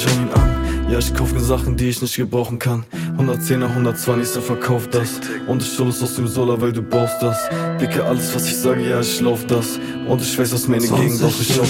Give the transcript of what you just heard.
schau ihn an. Ja, ich kauf mir Sachen, die ich nicht gebrauchen kann. 110er, 120, so verkauf das. Und ich hol es aus dem Solar, weil du brauchst das. Dicke, alles was ich sage, ja, ich lauf das. Und ich weiß, was meine Gegend auf mich